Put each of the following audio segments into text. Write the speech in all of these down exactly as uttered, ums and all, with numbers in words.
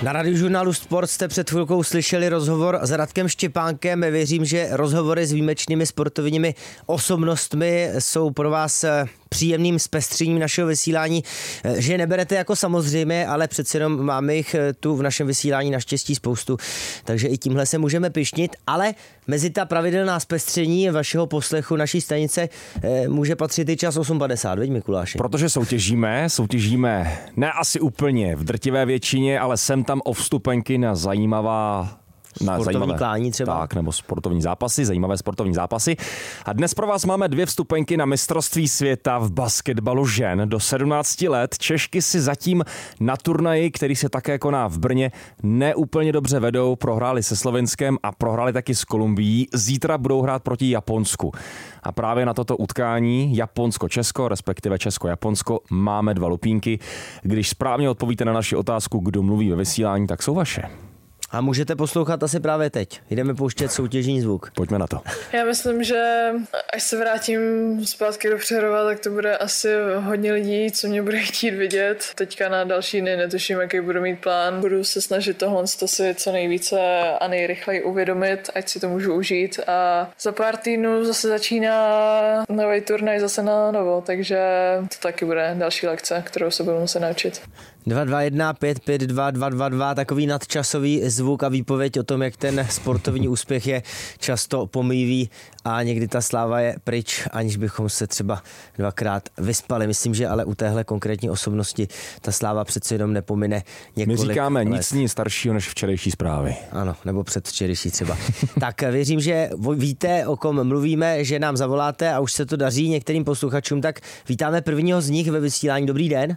Na Radiožurnálu Sport jste před chvilkou slyšeli rozhovor s Radkem Štěpánkem. Věřím, že rozhovory s výjimečnými sportovními osobnostmi jsou pro vás příjemným zpestřením našeho vysílání, že je neberete jako samozřejmě, ale přece jenom máme jich tu v našem vysílání naštěstí spoustu, takže i tímhle se můžeme pyšnit, ale mezi ta pravidelná zpestření vašeho poslechu naší stanice může patřit i čas osm padesát, veď Mikuláši? Protože soutěžíme, soutěžíme ne asi úplně v drtivé většině, ale sem tam o vstupenky na zajímavá Na sportovní zajímavé, klání třeba. Tak, nebo sportovní zápasy, zajímavé sportovní zápasy. A dnes pro vás máme dvě vstupenky na mistrovství světa v basketbalu žen do sedmnácti let. Češky si zatím na turnaji, který se také koná v Brně, neúplně dobře vedou. Prohráli se Slovenskem a prohráli taky s Kolumbií. Zítra budou hrát proti Japonsku. A právě na toto utkání Japonsko-Česko, respektive Česko-Japonsko, máme dva lupínky. Když správně odpovíte na naši otázku, kdo mluví ve vysílání, tak jsou vaše. A můžete poslouchat asi právě teď. Jdeme pouštět soutěžní zvuk. Pojďme na to. Já myslím, že až se vrátím zpátky do Přerova, tak to bude asi hodně lidí, co mě bude chtít vidět. Teďka na další dny netuším, jaký budu mít plán. Budu se snažit tohle si co nejvíce a nejrychleji uvědomit, ať si to můžu užít. A za pár týdnů zase začíná nový turnaj zase na novo, takže to taky bude další lekce, kterou se budu muset naučit. dva dva jedna pět pět dva dva dva dva, takový nadčasový zvuk a výpověď o tom, jak ten sportovní úspěch je často pomývý a někdy ta sláva je pryč, aniž bychom se třeba dvakrát vyspali. Myslím, že ale u téhle konkrétní osobnosti ta sláva přece jenom nepomine několik My říkáme let. nic ní staršího než včerejší zprávy. Ano, nebo předvčerejší třeba. Tak věřím, že víte, o kom mluvíme, že nám zavoláte a už se to daří některým posluchačům, tak vítáme prvního z nich ve vysílání. Dobrý den.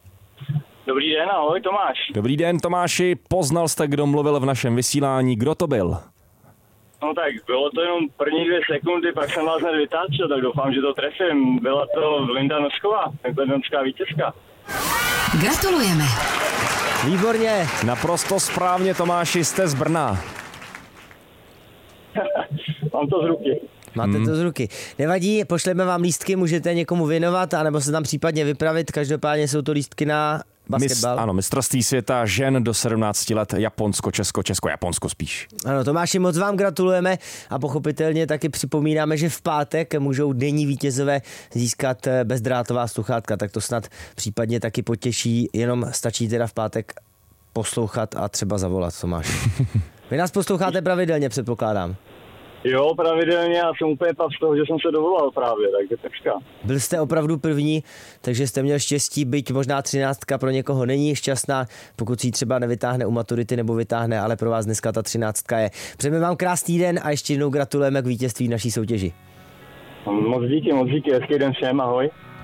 Dobrý den, ahoj Tomáš. Dobrý den Tomáši, poznal jste, kdo mluvil v našem vysílání, kdo to byl? No tak, bylo to jenom první dvě sekundy, pak jsem vás hned vytáčel, tak doufám, že to trefím. Byla to Linda Nosková, ekledonská vítězka. Gratulujeme. Výborně. Naprosto správně Tomáši, jste z Brna. Mám to z ruky. Máte hmm. to z ruky. Nevadí, pošleme vám lístky, můžete někomu věnovat, anebo se tam případně vypravit. Každopádně jsou to lístky na basketbal. Mis, ano, mistrovství světa žen do sedmnácti let, Japonsko, Česko, Česko, Japonsko spíš. Ano, Tomáši, moc vám gratulujeme a pochopitelně taky připomínáme, že v pátek můžou denní vítězové získat bezdrátová sluchátka, tak to snad případně taky potěší, jenom stačí teda v pátek poslouchat a třeba zavolat, Tomáši. Vy nás posloucháte pravidelně, předpokládám. Jo, pravidelně, já jsem úplně pav z toho, že jsem se dovolal právě, takže takřka. Byl jste opravdu první, takže jste měl štěstí, byť možná třináctka pro někoho není šťastná, pokud si ji třeba nevytáhne u maturity nebo vytáhne, ale pro vás dneska ta třináctka je. Přejeme vám krásný den a ještě jednou gratulujeme k vítězství v naší soutěži. Moc díky, moc díky, hezký den všem, ahoj.